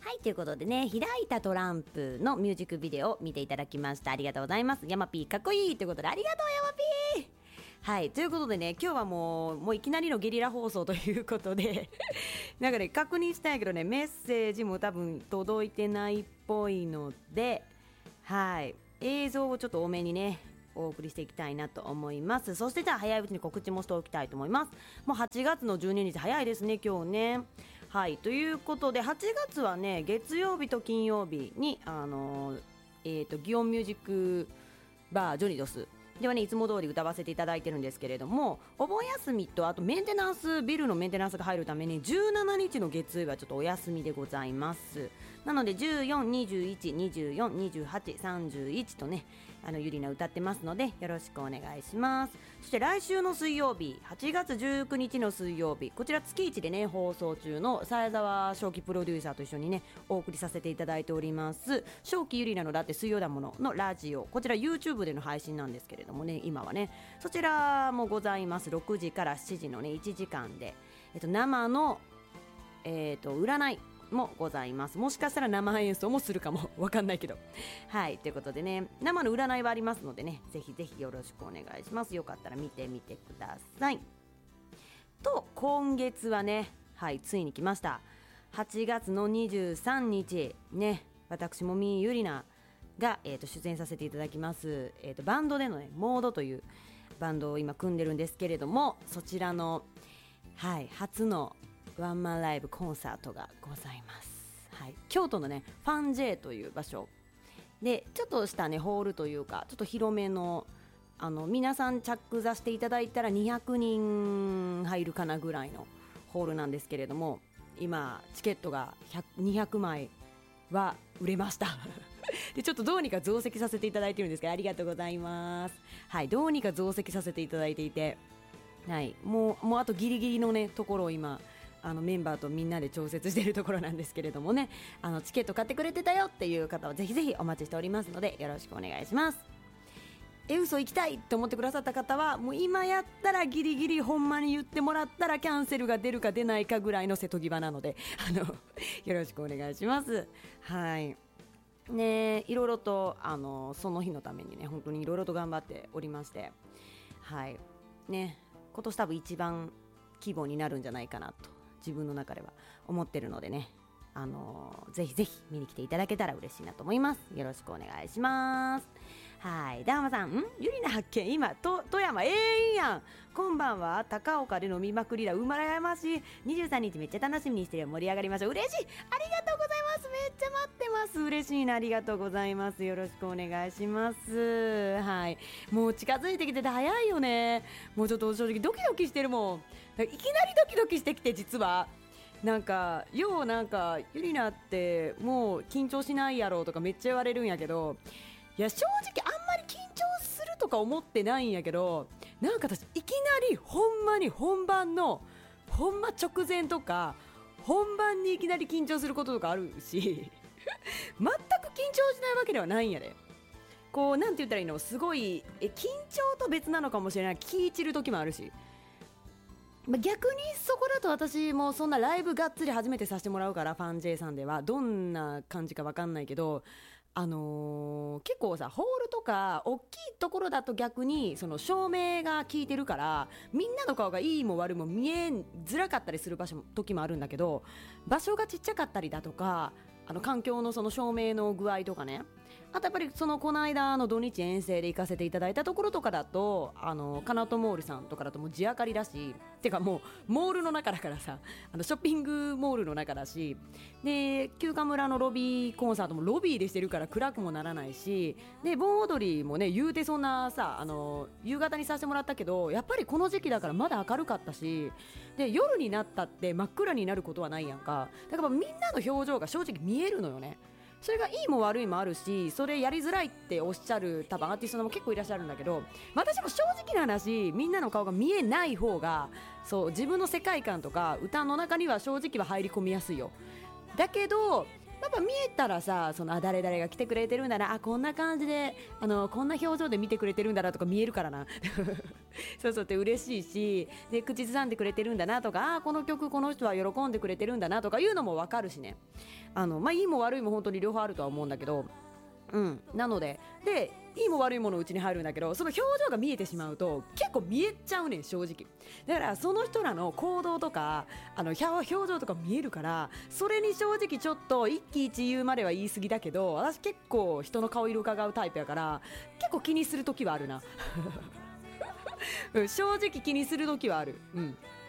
はい、ということでね、開いたトランプのミュージックビデオを見ていただきました。ありがとうございます。ヤマピーかっこいいということで、ありがとうヤマピー。はい、ということでね、今日はもういきなりのゲリラ放送ということでなんかね、確認したんやけどね、メッセージも多分届いてないっぽいので、はい、映像をちょっと多めにねお送りしていきたいなと思います。そしてじゃあ早いうちに告知もしておきたいと思います。もう8月の12日早いですね今日ね。はい、ということで8月はね月曜日と金曜日に祇園ミュージックバージョニドスではねいつも通り歌わせていただいてるんですけれども、お盆休みとあとメンテナンスビルのメンテナンスが入るために17日の月曜日はちょっとお休みでございます。なので14、21、24、28、31とねゆりな歌ってますのでよろしくお願いします。そして来週の水曜日8月19日の水曜日、こちら月1でね放送中の沢沢正樹プロデューサーと一緒にねお送りさせていただいております正樹ゆりなのだって水曜だもののラジオ、こちら YouTube での配信なんですけれどもね、今はねそちらもございます。6時から7時のね1時間で、生の占いもございます。もしかしたら生演奏もするかもわかんないけど、はいということでね生の占いはありますのでね、ぜひぜひよろしくお願いします。よかったら見てみてください。と今月はね、はいついに来ました8月の23日ね、私もみゆりなが、出演させていただきます、バンドでのねモードというバンドを今組んでるんですけれども、そちらの、はい、初のワンマンライブコンサートがございます。はい、京都のねファン J という場所でちょっとしたねホールというかちょっと広めの皆さん着座していただいたら200人入るかなぐらいのホールなんですけれども、今チケットが200枚は売れましたでちょっとどうにか増席させていただいてるんですけどありがとうございます。はい、どうにか増席させていただいていて、はい、もうあとギリギリのねところを今メンバーとみんなで調節しているところなんですけれどもね、チケット買ってくれてたよっていう方はぜひぜひお待ちしておりますのでよろしくお願いします。嘘行きたいと思ってくださった方はもう今やったらギリギリほんまに言ってもらったらキャンセルが出るか出ないかぐらいの瀬戸際なのでよろしくお願いします。はいね、いろいろとその日のためにね本当にいろいろと頑張っておりまして、はいね、今年多分一番規模になるんじゃないかなと自分の中では思ってるのでね、ぜひぜひ見に来ていただけたら嬉しいなと思います。よろしくお願いします。はい、ダーマさん、ゆりな発見今富山いいやん、こんばんは。高岡で飲みまくりだ、うまらやましい。23日めっちゃ楽しみにしてるよ、盛り上がりましょう。嬉しい、ありがとうございます。めっちゃ待ってます。嬉しいな、ありがとうございます。よろしくお願いします。はい、もう近づいてきてて早いよね。もうちょっと正直ドキドキしてるもん。いきなりドキドキしてきて、実はなんかゆりなってもう緊張しないやろとかめっちゃ言われるんやけど、いや正直あんまり緊張するとか思ってないんやけど、なんか私いきなりほんまに本番のほんま直前とか本番にいきなり緊張することとかあるし全く緊張しないわけではないんやで。こうなんて言ったらいいの、すごい緊張と別なのかもしれない。気散る時もあるし、逆にそこだと私もそんなライブがっつり初めてさせてもらうから、ファン J さんではどんな感じか分かんないけど、結構さホールとか大きいところだと逆にその照明が効いてるからみんなの顔がいいも悪いも見えづらかったりする時もあるんだけど、場所がちっちゃかったりだとか環境のその照明の具合とかね、あとやっぱりこの間の土日遠征で行かせていただいたところとかだとカナトモールさんとかだともう地明かりだし、てかもうモールの中だからさショッピングモールの中だし、で休暇村のロビーコンサートもロビーでしてるから暗くもならないし、で盆踊りもね言うてそんなさ夕方にさせてもらったけどやっぱりこの時期だからまだ明るかったし、で夜になったって真っ暗になることはないやんか。だからみんなの表情が正直見えるのよね。それがいいも悪いもあるし、それやりづらいっておっしゃる多分アーティストも結構いらっしゃるんだけど、私も正直な話みんなの顔が見えない方がそう自分の世界観とか歌の中には正直は入り込みやすいよ。だけどやっぱ見えたらさ、誰々が来てくれてるんだな、こんな感じでこんな表情で見てくれてるんだなとか見えるからなそうそうって嬉しいし、で口ずさんでくれてるんだなとか、この曲この人は喜んでくれてるんだなとかいうのも分かるしね。いいも悪いも本当に両方あるとは思うんだけど、なのでいいも悪いものうちに入るんだけど、その表情が見えてしまうと結構見えちゃうねん、正直。だからその人らの行動とか表情とか見えるから、それに正直ちょっと一喜一憂までは言い過ぎだけど、私結構人の顔色伺うタイプやから、結構気にする時はあるな正直気にする時はある。